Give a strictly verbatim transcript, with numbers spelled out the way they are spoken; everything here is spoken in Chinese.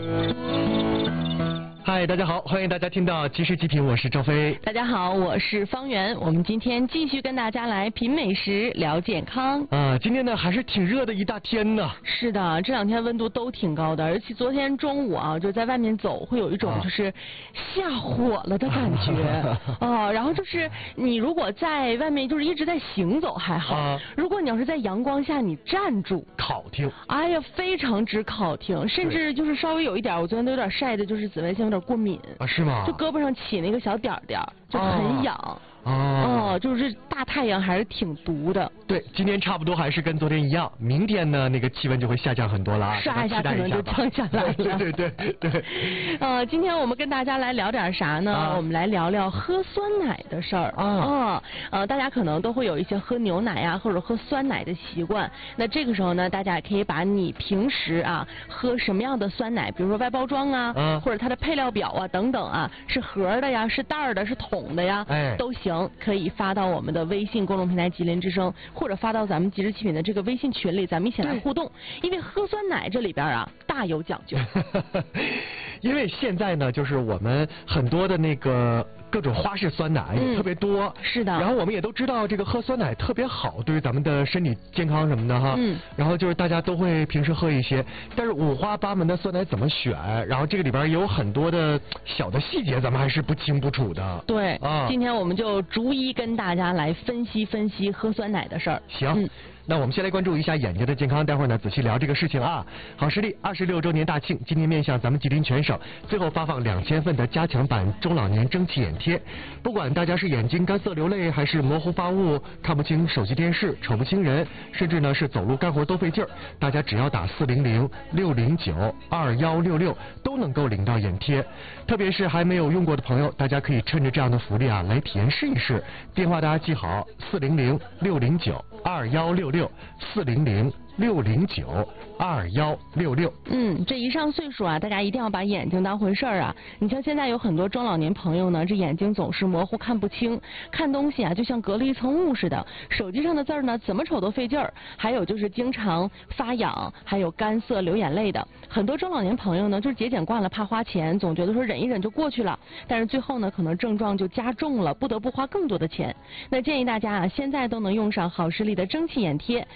嗨，大家好，欢迎大家听到即时极品，我是赵飞。 大家好，我是方圆。我们今天继续跟大家来品美食、聊健康。 啊，今天呢还是挺热的一大天呢。 是的，这两天温度都挺高的，而且昨天中午啊，就在外面走，会有一种就是下火了的感觉啊。然后就是你如果在外面就是一直在行走还好，啊、如果你要是在阳光下你站住， 烤挺。 哎呀，非常之烤挺，甚至就是稍微有一点，我昨天都有点晒的，就是紫外线有点过敏啊，是吗？ 就胳膊上起那个小点点，就很痒。哦哦， 就是大太阳还是挺毒的。 对，今天差不多还是跟昨天一样，明天呢那个气温就会下降很多了， 刷一下可能就降下来了。 对对对对对。 呃，今天我们跟大家来聊点啥呢？啊、我们来聊聊喝酸奶的事儿啊。啊，呃，大家可能都会有一些喝牛奶呀、啊、或者喝酸奶的习惯。那这个时候呢，大家也可以把你平时啊喝什么样的酸奶，比如说外包装啊，啊或者它的配料表啊等等啊，是盒的呀，是袋儿的，是桶的呀，哎，都行。可以发到我们的微信公众平台吉林之声，或者发到咱们即时极品的这个微信群里，咱们一起来互动。因为喝酸奶这里边啊大有讲究。 因为现在呢，就是我们很多的那个各种花式酸奶也特别多， 嗯、是的。 然后我们也都知道这个喝酸奶特别好，对于咱们的身体健康什么的哈。 嗯。 然后就是大家都会平时喝一些，但是五花八门的酸奶怎么选？然后这个里边也有很多的小的细节，咱们还是不清不楚的。 对。啊。今天我们就逐一跟大家来分析分析喝酸奶的事儿。 行。嗯，那我们先来关注一下眼睛的健康，待会儿呢仔细聊这个事情啊。好视力二十六周年大庆，今天面向咱们吉林全省，最后发放两千份的加强版中老年蒸汽眼贴。不管大家是眼睛干涩流泪，还是模糊发雾、看不清手机电视、瞅不清人，甚至呢是走路干活都费劲儿，大家只要打四零零六零九二幺六六都能够领到眼贴。特别是还没有用过的朋友，大家可以趁着这样的福利啊来体验试一试。电话大家记好：四零零六零九二幺六六。四零零六零九二幺六六。 嗯，这一上岁数啊，大家一定要把眼睛当回事儿啊。你像现在有很多中老年朋友呢，这眼睛总是模糊看不清，看东西啊就像隔了一层雾似的。手机上的字儿呢，怎么瞅都费劲儿。还有就是经常发痒，还有干涩流眼泪的。很多中老年朋友呢，就是节俭惯了，怕花钱，总觉得说忍一忍就过去了。但是最后呢，可能症状就加重了，不得不花更多的钱。那建议大家啊，现在都能用上好视力的蒸汽眼贴。